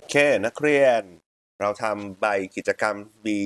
เคนักเรียนเราทำใบกิจกรรม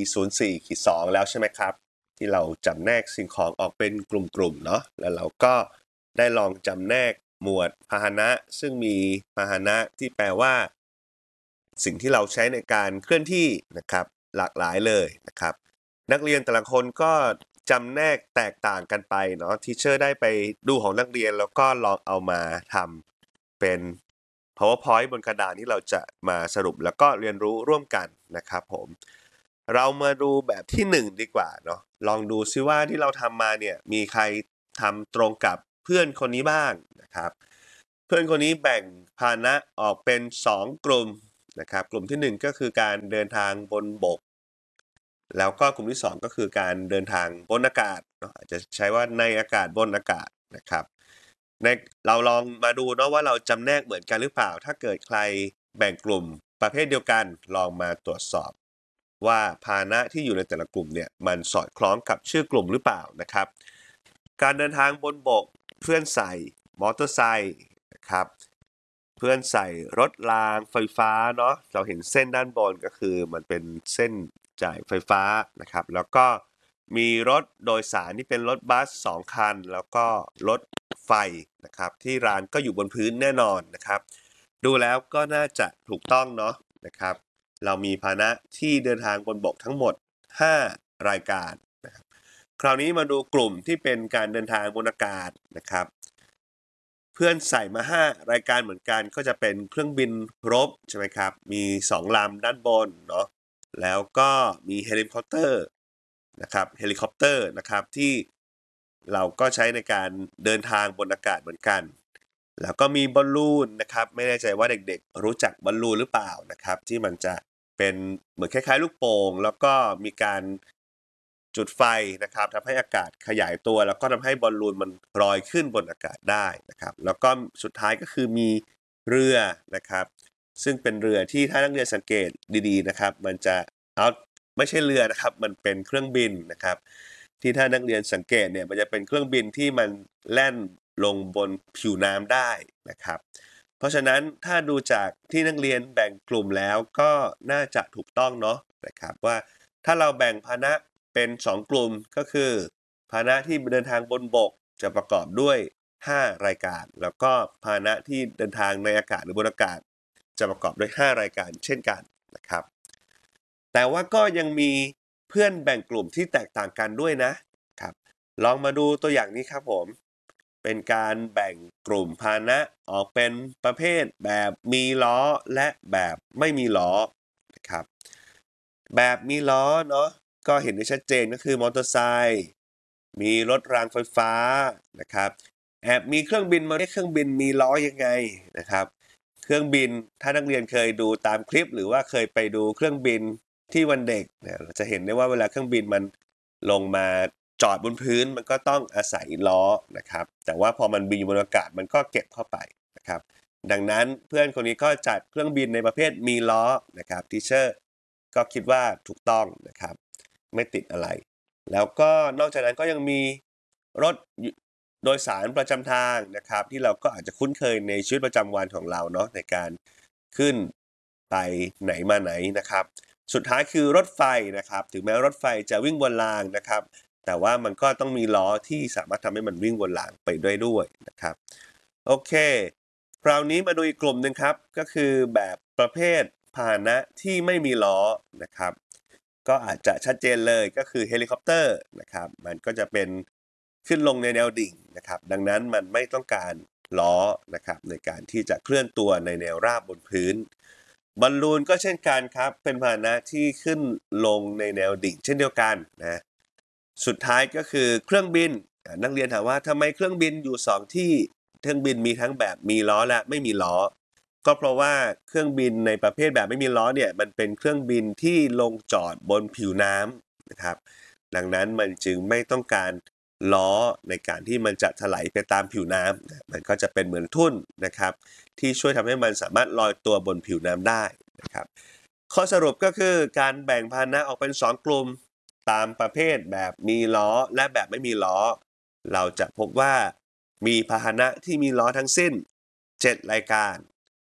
B04-2 แล้วใช่ไหมครับที่เราจำแนกสิ่งของออกเป็นกลุ่มๆเนาะแล้วเราก็ได้ลองจำแนกหมวดพาหนะซึ่งมีพาหนะที่แปลว่าสิ่งที่เราใช้ในการเคลื่อนที่นะครับหลากหลายเลยนะครับนักเรียนแต่ละคนก็จำแนกแตกต่างกันไปเนาะทีเชอร์ได้ไปดูของนักเรียนแล้วก็ลองเอามาทำเป็น PowerPoint บนกระดานที่เราจะมาสรุปแล้วก็เรียนรู้ร่วมกันนะครับผมเรามาดูแบบที่1ดีกว่าเนาะลองดูซิว่าที่เราทำมาเนี่ยมีใครทำตรงกับเพื่อนคนนี้บ้างนะครับเพื่อนคนนี้แบ่งพาหนะออกเป็น2กลุ่มนะครับกลุ่มที่1ก็คือการเดินทางบนบกแล้วก็กลุ่มที่2ก็คือการเดินทางบนอากาศเนาะอาจจะใช้ว่าในอากาศบนอากาศนะครับในเราลองมาดูเนาะว่าเราจำแนกเหมือนกันหรือเปล่าถ้าเกิดใครแบ่งกลุ่มประเภทเดียวกันลองมาตรวจสอบว่าพาหนะที่อยู่ในแต่ละกลุ่มเนี่ยมันสอดคล้องกับชื่อกลุ่มหรือเปล่านะครับการเดินทางบนบกเพื่อนใส่มอเตอร์ไซค์นะครับเพื่อนใส่รถรางไฟฟ้าเนาะเราเห็นเส้นด้านบนก็คือมันเป็นเส้นจ่ายไฟฟ้านะครับแล้วก็มีรถโดยสารที่เป็นรถบัส2คันแล้วก็รถไฟนะครับที่รางก็อยู่บนพื้นแน่นอนนะครับดูแล้วก็น่าจะถูกต้องเนาะนะครับเรามีพาหนะที่เดินทางบนบกทั้งหมด5รายการนะครับคราวนี้มาดูกลุ่มที่เป็นการเดินทางบนอากาศนะครับเพื่อนใส่มา5รายการเหมือนกันก็จะเป็นเครื่องบินรบใช่ไหมครับมี2ลำด้านบนเนาะแล้วก็มีเฮลิคอปเตอร์นะครับที่เราก็ใช้ในการเดินทางบนอากาศเหมือนกันแล้วก็มีบอลลูนนะครับไม่แน่ใจว่าเด็กๆรู้จักบอลลูนหรือเปล่านะครับที่มันจะเป็นเหมือนคล้ายๆลูกโป่งแล้วก็มีการจุดไฟนะครับทำให้อากาศขยายตัวแล้วก็ทำให้บอลลูนมันลอยขึ้นบนอากาศได้นะครับแล้วก็สุดท้ายก็คือมีเรือนะครับซึ่งเป็นเรือที่ถ้านักเรียนสังเกตดีๆนะครับมันจะเอาไม่ใช่เรือนะครับมันเป็นเครื่องบินนะครับที่ถ้านักเรียนสังเกตเนี่ยมันจะเป็นเครื่องบินที่มันแล่นลงบนผิวน้ำได้นะครับเพราะฉะนั้นถ้าดูจากที่นักเรียนแบ่งกลุ่มแล้วก็น่าจะถูกต้องเนาะนะครับว่าถ้าเราแบ่งพาหนะเป็น2กลุ่มก็คือพาหนะที่เดินทางบนบกจะประกอบด้วย5รายการแล้วก็พาหนะที่เดินทางในอากาศหรือบนอากาศจะประกอบด้วย5รายการเช่นกันนะครับแต่ว่าก็ยังมีเพื่อนแบ่งกลุ่มที่แตกต่างกันด้วยนะครับลองมาดูตัวอย่างนี้ครับผมเป็นการแบ่งกลุ่มพาหนะออกเป็นประเภทแบบมีล้อและแบบไม่มีล้อนะครับแบบมีล้อเนาะก็เห็นได้ชัดเจนก็คือมอเตอร์ไซค์มีรถรางไฟฟ้านะครับแอบมีเครื่องบินมาเรียกเครื่องบินมีล้อยังไงนะครับเครื่องบินถ้านักเรียนเคยดูตามคลิปหรือว่าเคยไปดูเครื่องบินที่วันเด็กเนี่ยเราจะเห็นได้ว่าเวลาเครื่องบินมันลงมาจอดบนพื้นมันก็ต้องอาศัยล้อนะครับแต่ว่าพอมันบินอยู่บนอากาศมันก็เก็บเข้าไปนะครับดังนั้นเพื่อนคนนี้ก็จัดเครื่องบินในประเภทมีล้อนะครับทีเชอร์ก็คิดว่าถูกต้องนะครับไม่ติดอะไรแล้วก็นอกจากนั้นก็ยังมีรถโดยสารประจำทางนะครับที่เราก็อาจจะคุ้นเคยในชีวิตประจำวันของเราเนาะในการขึ้นไปไหนมาไหนนะครับสุดท้ายคือรถไฟนะครับถึงแม้รถไฟจะวิ่งบนรางนะครับแต่ว่ามันก็ต้องมีล้อที่สามารถทำให้มันวิ่งบนรางไปด้วยนะครับโอเคคราวนี้มาดูอีกกลุ่มหนึ่งครับก็คือแบบประเภทพาหนะที่ไม่มีล้อนะครับก็อาจจะชัดเจนเลยก็คือเฮลิคอปเตอร์นะครับมันก็จะเป็นขึ้นลงในแนวดิ่งนะครับดังนั้นมันไม่ต้องการล้อนะครับในการที่จะเคลื่อนตัวในแนวราบบนพื้นบอลลูนก็เช่นกันครับเป็นพาหนะที่ขึ้นลงในแนวดิ่งเช่นเดียวกันนะสุดท้ายก็คือเครื่องบินนักเรียนถามว่าทำไมเครื่องบินอยู่2ที่เครื่องบินมีทั้งแบบมีล้อและไม่มีล้อก็เพราะว่าเครื่องบินในประเภทแบบไม่มีล้อเนี่ยมันเป็นเครื่องบินที่ลงจอดบนผิวน้ำนะครับดังนั้นมันจึงไม่ต้องการล้อในการที่มันจะถลายไปตามผิวน้ำมันก็จะเป็นเหมือนทุ่นนะครับที่ช่วยทำให้มันสามารถลอยตัวบนผิวน้ำได้นะครับข้อสรุปก็คือการแบ่งพาหนะออกเป็น2กลุ่มตามประเภทแบบมีล้อและแบบไม่มีล้อเราจะพบว่ามีพาหนะที่มีล้อทั้งสิ้น7รายการ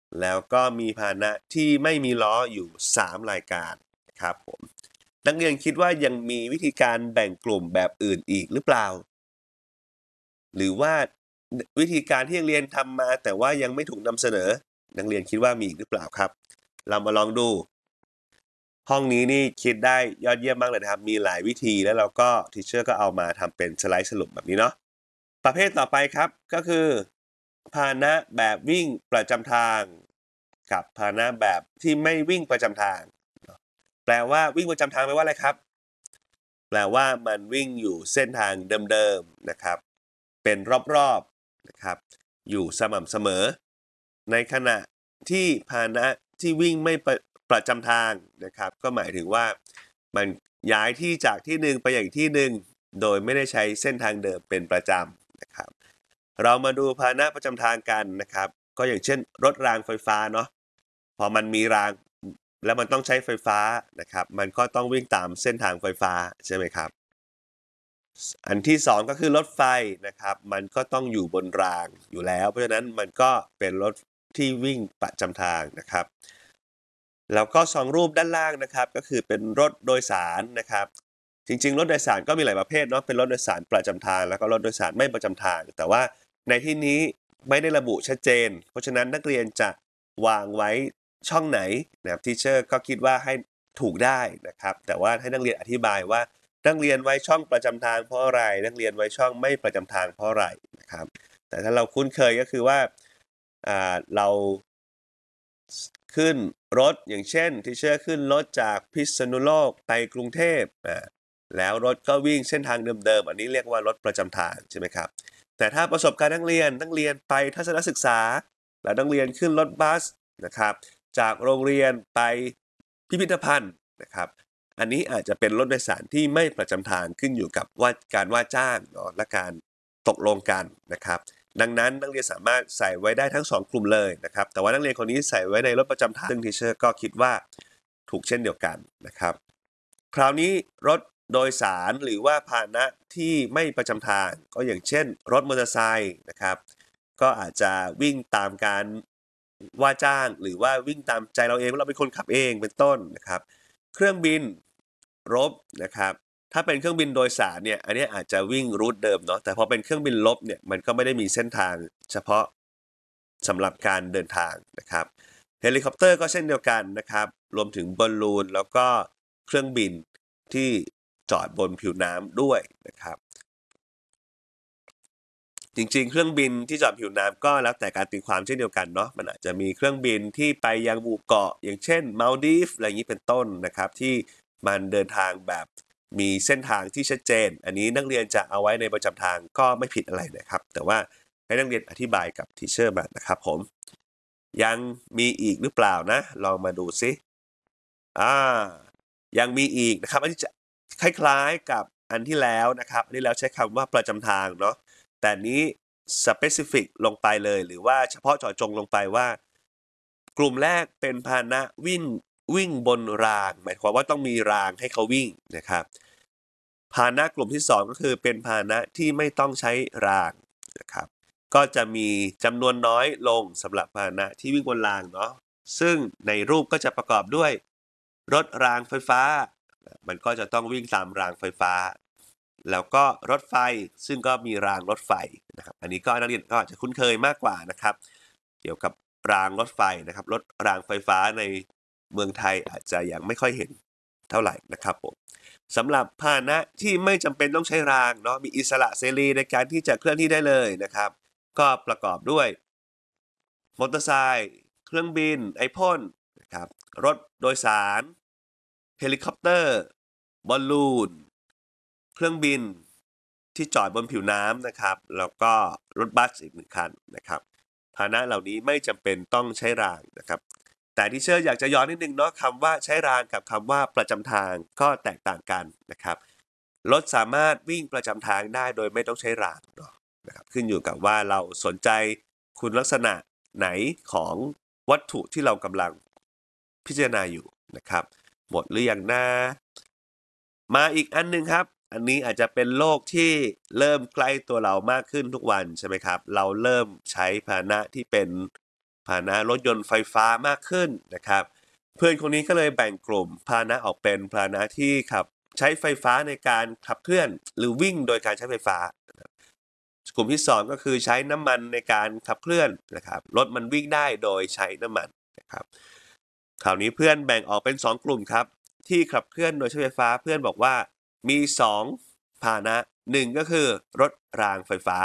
แล้วก็มีพาหนะที่ไม่มีล้ออยู่3รายการนะครับผมนักเรียนคิดว่ายังมีวิธีการแบ่งกลุ่มแบบอื่นอีกหรือเปล่าหรือว่าวิธีการที่นักเรียนทำมาแต่ว่ายังไม่ถูกนำเสนอนักเรียนคิดว่ามีอีกหรือเปล่าครับเรามาลองดูห้องนี้นี่คิดได้ยอดเยี่ยมมากเลยนะครับมีหลายวิธีแล้วเราก็ทีเชอร์ก็เอามาทำเป็นสไลด์สรุปแบบนี้เนาะประเภทต่อไปครับก็คือพาหนะแบบวิ่งประจำทางกับพาหนะแบบที่ไม่วิ่งประจำทางแปลว่าวิ่งประจำทางแปลว่าอะไรครับแปลว่ามันวิ่งอยู่เส้นทางเดิมๆนะครับเป็นรอบๆนะครับอยู่สม่ำเสมอในขณะที่พาหนะที่วิ่งไม่ประจำทางนะครับก็หมายถึงว่ามันย้ายที่จากที่หนึ่งไปอย่างที่หนึ่งโดยไม่ได้ใช้เส้นทางเดิมเป็นประจำนะครับเรามาดูพาหนะประจำทางกันนะครับก็อย่างเช่นรถรางไฟฟ้าเนาะพอมันมีรางแล้วมันต้องใช้ไฟฟ้านะครับมันก็ต้องวิ่งตามเส้นทางไฟฟ้าใช่ไหมครับอันที่2ก็คือรถไฟนะครับมันก็ต้องอยู่บนรางอยู่แล้วเพราะฉะนั้นมันก็เป็นรถที่วิ่งประจำทางนะครับแล้วก็2รูปด้านล่างนะครับก็คือเป็นรถโดยสารนะครับจริงๆรถโดยสารก็มีหลายประเภทเนาะเป็นรถโดยสารประจำทางแล้วก็รถโดยสารไม่ประจำทางแต่ว่าในที่นี้ไม่ได้ระบุชัดเจนเพราะฉะนั้นนักเรียนจะวางไว้ช่องไหนนะครับทีเชอร์ก็คิดว่าให้ถูกได้นะครับแต่ว่าให้นักเรียนอธิบายว่านักเรียนไว้ช่องประจำทางเพราะอะไรนักเรียนไว้ช่องไม่ประจำทางเพราะอะไรนะครับแต่ถ้าเราคุ้นเคยก็คือว่าเราขึ้นรถอย่างเช่นทีเชอร์ขึ้นรถจากพิษณุโลกไปกรุงเทพแล้วรถก็วิ่งเส้นทางเดิมๆอันนี้เรียกว่ารถประจำทางใช่ไหมครับแต่ถ้าประสบการณ์นักเรียนไปทัศนศึกษาแล้วนักเรียนขึ้นรถบัสนะครับจากโรงเรียนไปพิพิธภัณฑ์นะครับอันนี้อาจจะเป็นรถโดยสารที่ไม่ประจำทางขึ้นอยู่กับว่าการว่าจ้างเนาะและการตกลงกันนะครับดังนั้นนักเรียนสามารถใส่ไว้ได้ทั้ง2กลุ่มเลยนะครับแต่ว่านักเรียนคนนี้ใส่ไว้ในรถประจำทางซึ่งทีเชอร์ก็คิดว่าถูกเช่นเดียวกันนะครับคราวนี้รถโดยสารหรือว่าพาหนะที่ไม่ประจำทางก็อย่างเช่นรถมอเตอร์ไซค์นะครับก็อาจจะวิ่งตามการว่าจ้างหรือว่าวิ่งตามใจเราเองว่าเราเป็นคนขับเองเป็นต้นนะครับเครื่องบินรบนะครับถ้าเป็นเครื่องบินโดยสารเนี่ยอันนี้อาจจะวิ่งรูทเดิมเนาะแต่พอเป็นเครื่องบินรบเนี่ยมันก็ไม่ได้มีเส้นทางเฉพาะสำหรับการเดินทางนะครับเฮลิคอปเตอร์ก็เช่นเดียวกันนะครับรวมถึงบอลลูนแล้วก็เครื่องบินที่จอดบนผิวน้ำด้วยนะครับจริงๆเครื่องบินที่จอดผิวน้ำก็แล้วแต่การตีความเช่นเดียวกันเนาะมันอาจจะมีเครื่องบินที่ไปยังหมู่เกาะอย่างเช่นมาลดีฟอะไรอย่างนี้เป็นต้นนะครับที่มันเดินทางแบบมีเส้นทางที่ชัดเจนอันนี้นักเรียนจะเอาไว้ในประจำทางก็ไม่ผิดอะไรนะครับแต่ว่าให้นักเรียนอธิบายกับทีเชอร์มานะครับผมยังมีอีกหรือเปล่านะลองมาดูซิอ่ายังมีอีกนะครับอันนี้จะคล้ายๆกับอันที่แล้วนะครับอันนี้แล้วใช้คำว่าประจำทางเนาะแต่นี้ specific ลงไปเลยหรือว่าเฉพาะเจาะจงลงไปว่ากลุ่มแรกเป็นพาหนะวิ่งบนรางหมายความว่าต้องมีรางให้เขาวิ่งนะครับพาหนะกลุ่มที่2ก็คือเป็นพาหนะที่ไม่ต้องใช้รางนะครับก็จะมีจำนวนน้อยลงสำหรับพาหนะที่วิ่งบนรางเนาะซึ่งในรูปก็จะประกอบด้วยรถรางไฟฟ้ามันก็จะต้องวิ่งตามรางไฟฟ้าแล้วก็รถไฟซึ่งก็มีรางรถไฟนะครับอันนี้ก็นักเรียนก็อาจจะคุ้นเคยมากกว่านะครับเกี่ยวกับรางรถไฟนะครับรถรางไฟฟ้าในเมืองไทยอาจจะยังไม่ค่อยเห็นเท่าไหร่นะครับผมสำหรับพาหนะที่ไม่จำเป็นต้องใช้รางเนาะมีอิสระเสรีในการที่จะเคลื่อนที่ได้เลยนะครับก็ประกอบด้วยมอเตอร์ไซค์เครื่องบินไอพ่นนะครับรถโดยสารเฮลิคอปเตอร์บอลลูนเครื่องบินที่จอดบนผิวน้ำนะครับแล้วก็รถบัสอีก1คันนะครับพาหนะเหล่านี้ไม่จำเป็นต้องใช้รางนะครับแต่ที่เชื่ออยากจะย้อนนิดนึงเนาะคำว่าใช้รางกับคำว่าประจำทางก็แตกต่างกันนะครับรถสามารถวิ่งประจำทางได้โดยไม่ต้องใช้รางเนาะนะครับขึ้นอยู่กับว่าเราสนใจคุณลักษณะไหนของวัตถุที่เรากำลังพิจารณาอยู่นะครับหมดหรือยังนะมาอีกอันนึงครับอันนี้อาจจะเป็นโลกที่เริ่มใกล้ตัวเรามากขึ้นทุกวันใช่ไหมครับเราเริ่มใช้พาหนะที่เป็นพาหนะรถยนต์ไฟฟ้ามากขึ้นนะครับเพื่อนคนนี้ก็เลยแบ่งกลุ่มพาหนะออกเป็นพาหนะที่ขับใช้ไฟฟ้าในการขับเคลื่อนหรือวิ่งโดยการใช้ไฟฟ้ากลุ่มที่2ก็คือใช้น้ำมันในการขับเคลื่อนนะครับรถมันวิ่งได้โดยใช้น้ำมันนะครับคราวนี้เพื่อนแบ่งออกเป็น2กลุ่มครับที่ขับเคลื่อนโดยใช้ไฟฟ้าเพื่อนบอกว่ามี2พาหนะ1ก็คือรถรางไฟฟ้า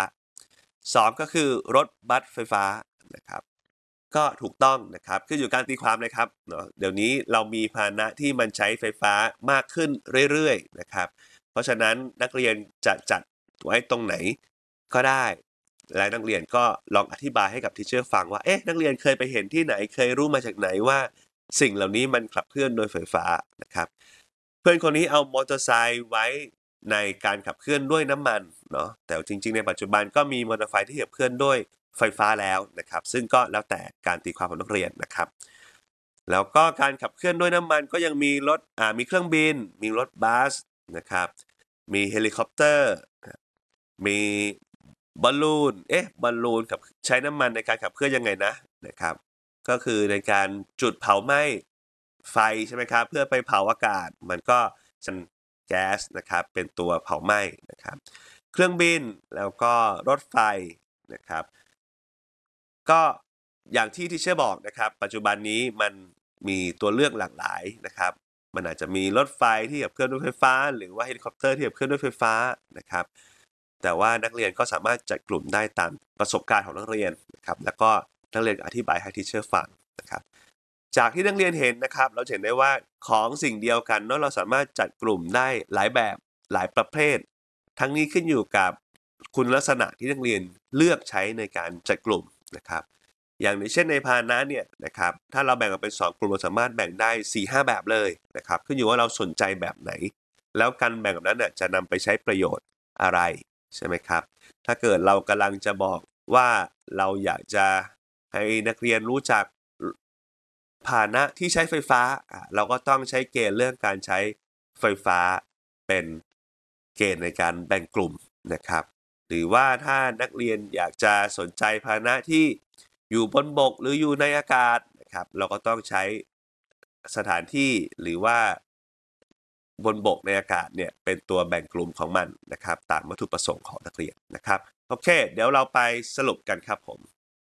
2ก็คือรถบัสไฟฟ้านะครับก็ถูกต้องนะครับขึ้นอยู่การตีความเลยครับเนาะเดี๋ยวนี้เรามีพาหนะที่มันใช้ไฟฟ้ามากขึ้นเรื่อยๆนะครับเพราะฉะนั้นนักเรียนจะจัดไว้ตรงไหนก็ได้และนักเรียนก็ลองอธิบายให้กับทีเชอร์ฟังว่านักเรียนเคยไปเห็นที่ไหนเคยรู้มาจากไหนว่าสิ่งเหล่านี้มันขับเคลื่อนโดยไฟฟ้านะครับเพื่อนคนนี้เอามอเตอร์ไซค์ไว้ในการขับเคลื่อนด้วยน้ำมันเนาะแต่จริงๆในปัจจุบันก็มีมอเตอร์ไซค์ที่ขับเคลื่อนด้วยไฟฟ้าแล้วนะครับซึ่งก็แล้วแต่การตีความของนักเรียนนะครับแล้วก็การขับเคลื่อนด้วยน้ำมันก็ยังมีรถมีเครื่องบินมีรถบัสนะครับมีเฮลิคอปเตอร์มีบอลลูนบอลลูนกับใช้น้ำมันในการขับเคลื่อนยังไงนะครับก็คือในการจุดเผาไหม้ไฟใช่ไหมครับเพื่อไปเผาอากาศมันก็จะแก๊สนะครับเป็นตัวเผาไหม้นะครับเครื่องบินแล้วก็รถไฟนะครับก็อย่างที่ทีเชอร์บอกนะครับปัจจุบันนี้มันมีตัวเลือกหลากหลายนะครับมันอาจจะมีรถไฟที่ขับเคลื่อนด้วยไฟฟ้าหรือว่าเฮลิคอปเตอร์ที่ขับเคลื่อนด้วยไฟฟ้านะครับแต่ว่านักเรียนก็สามารถจัดกลุ่มได้ตามประสบการณ์ของนักเรียนนะครับแล้วก็นักเรียนอธิบายให้ทีเชอร์ฟังนะครับจากที่นักเรียนเห็นนะครับเราเห็นได้ว่าของสิ่งเดียวกันเนาะเราสามารถจัดกลุ่มได้หลายแบบหลายประเภททั้งนี้ขึ้นอยู่กับคุณลักษณะที่นักเรียนเลือกใช้ในการจัดกลุ่มนะครับอย่างเช่นในพาหนะเนี่ยนะครับถ้าเราแบ่งออกเป็น2กลุ่มเราสามารถแบ่งได้ 4-5 แบบเลยนะครับขึ้นอยู่ว่าเราสนใจแบบไหนแล้วการแบ่งแบบนั้นจะนำไปใช้ประโยชน์อะไรใช่ไหมครับถ้าเกิดเรากำลังจะบอกว่าเราอยากจะให้นักเรียนรู้จักพาหนะที่ใช้ไฟฟ้าเราก็ต้องใช้เกณฑ์เรื่องการใช้ไฟฟ้าเป็นเกณฑ์ในการแบ่งกลุ่มนะครับหรือว่าถ้านักเรียนอยากจะสนใจพาหนะที่อยู่บนบกหรืออยู่ในอากาศนะครับเราก็ต้องใช้สถานที่หรือว่าบนบกในอากาศเนี่ยเป็นตัวแบ่งกลุ่มของมันนะครับตามวัตถุประสงค์ของนักเรียนนะครับโอเคเดี๋ยวเราไปสรุปกันครับผม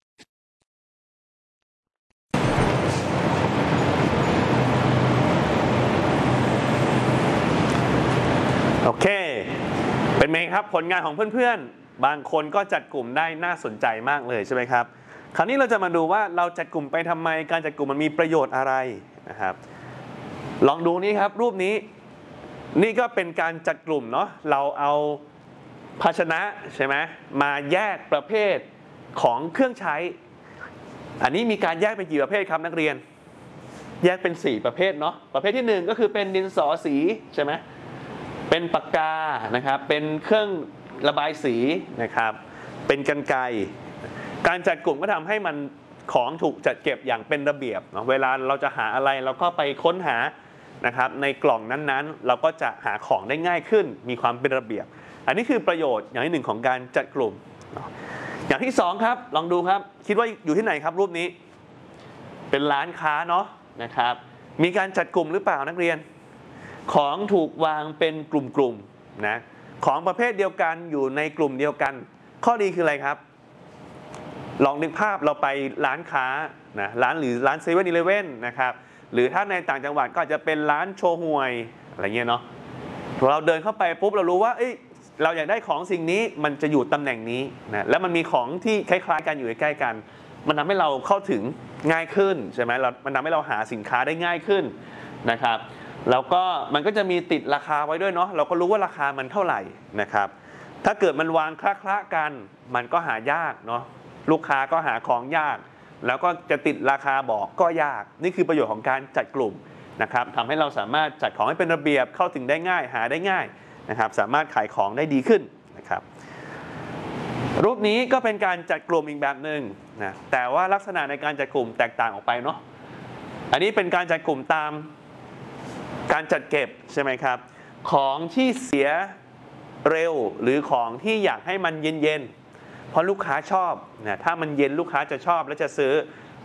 โอเคเป็นไงครับผลงานของเพื่อนๆบางคนก็จัดกลุ่มได้น่าสนใจมากเลยใช่ไหมครับคราวนี้เราจะมาดูว่าเราจัดกลุ่มไปทำไมการจัดกลุ่มมันมีประโยชน์อะไรนะครับลองดูนี้ครับรูปนี้นี่ก็เป็นการจัดกลุ่มเนาะเราเอาภาชนะใช่ไหมมาแยกประเภทของเครื่องใช้อันนี้มีการแยกเป็นกี่ประเภทครับนักเรียนแยกเป็น4ประเภทเนาะประเภทที่1ก็คือเป็นดินสอสีใช่ไหมเป็นปากกานะครับเป็นเครื่องระบายสีนะครับเป็นกรรไกรการจัดกลุ่มก็ทำให้มันของถูกจัดเก็บอย่างเป็นระเบียบเนาะเวลาเราจะหาอะไรเราก็ไปค้นหานะครับในกล่องนั้นๆเราก็จะหาของได้ง่ายขึ้นมีความเป็นระเบียบอันนี้คือประโยชน์อย่างที่1ของการจัดกลุ่มอย่างที่2ครับลองดูครับคิดว่าอยู่ที่ไหนครับรูปนี้เป็นร้านค้าเนาะนะครับมีการจัดกลุ่มหรือเปล่านักเรียนของถูกวางเป็นกลุ่มๆนะของประเภทเดียวกันอยู่ในกลุ่มเดียวกันข้อดีคืออะไรครับลองนึกภาพเราไปร้านค้านะร้านหรือร้าน7-Eleven นะครับหรือถ้าในต่างจังหวัดก็อาจจะเป็นร้านโชห่วยอะไรเงี้ยเนาะพอเราเดินเข้าไปปุ๊บเรารู้ว่าเราอยากได้ของสิ่งนี้มันจะอยู่ตำแหน่งนี้นะแล้วมันมีของที่คล้ายๆกันอยู่ใกล้ๆกันมันทำให้เราเข้าถึงง่ายขึ้นใช่ไหมมันทำให้เราหาสินค้าได้ง่ายขึ้นนะครับแล้วก็มันก็จะมีติดราคาไว้ด้วยเนาะเราก็รู้ว่าราคามันเท่าไหร่นะครับถ้าเกิดมันวางคละๆกันมันก็หายากเนาะลูกค้าก็หาของยากแล้วก็จะติดราคาบอกก็ยากนี่คือประโยชน์ของการจัดกลุ่มนะครับทำให้เราสามารถจัดของให้เป็นระเบียบเข้าถึงได้ง่ายหาได้ง่ายนะครับสามารถขายของได้ดีขึ้นนะครับรูปนี้ก็เป็นการจัดกลุ่มอีกแบบหนึ่งนะแต่ว่าลักษณะในการจัดกลุ่มแตกต่างออกไปเนาะอันนี้เป็นการจัดกลุ่มตามการจัดเก็บใช่ไหมครับของที่เสียเร็วหรือของที่อยากให้มันเย็นๆเพราะลูกค้าชอบนะถ้ามันเย็นลูกค้าจะชอบและจะซื้อ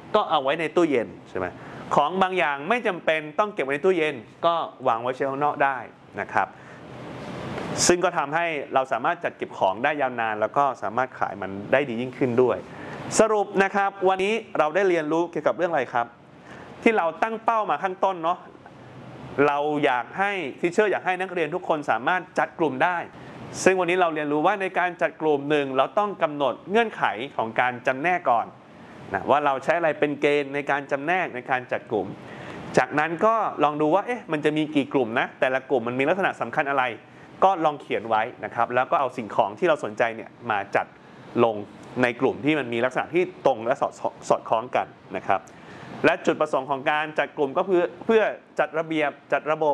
ก็เอาไว้ในตู้เย็นใช่ไหมของบางอย่างไม่จำเป็นต้องเก็บไว้ในตู้เย็นก็วางไว้เชลฟ์ข้างนอกได้นะครับซึ่งก็ทำให้เราสามารถจัดเก็บของได้ยาวนานแล้วก็สามารถขายมันได้ดียิ่งขึ้นด้วยสรุปนะครับวันนี้เราได้เรียนรู้เกี่ยวกับเรื่องอะไรครับที่เราตั้งเป้ามาข้างต้นเนาะเราอยากให้ทีเชอร์อยากให้นักเรียนทุกคนสามารถจัดกลุ่มได้ซึ่งวันนี้เราเรียนรู้ว่าในการจัดกลุ่มหนึ่งเราต้องกำหนดเงื่อนไขของการจำแนกก่อนนะว่าเราใช้อะไรเป็นเกณฑ์ในการจำแนกในการจัดกลุ่มจากนั้นก็ลองดูว่ามันจะมีกี่กลุ่มนะแต่ละกลุ่มมันมีลักษณะสำคัญอะไรก็ลองเขียนไว้นะครับแล้วก็เอาสิ่งของที่เราสนใจเนี่ยมาจัดลงในกลุ่มที่มันมีลักษณะที่ตรงและสอดคล้องกันนะครับและจุดประสงค์ของการจัดกลุ่มก็เพื่อจัดระเบียบจัดระบบ